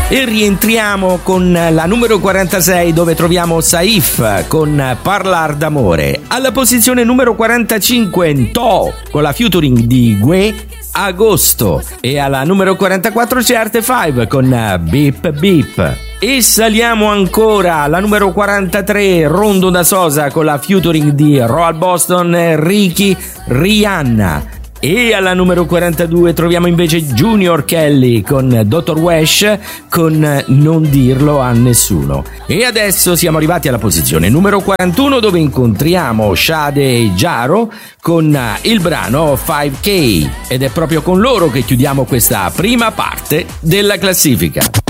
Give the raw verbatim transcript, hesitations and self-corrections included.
E rientriamo con la numero quarantasei, dove troviamo Saif con Parlar d'amore. Alla posizione numero quarantacinque Nto con la featuring di Gue, Agosto. E alla numero quarantaquattro c'è Arte cinque con Beep Beep. E saliamo ancora alla numero quarantatré, Rondo da Sosa con la featuring di Royal Boston, Ricky, Rihanna. E alla numero quarantadue troviamo invece Junior Kelly con dottor Wesh con Non dirlo a nessuno. E adesso siamo arrivati alla posizione numero quarantuno, dove incontriamo Shade e Jaro con il brano cinque K, ed è proprio con loro che chiudiamo questa prima parte della classifica.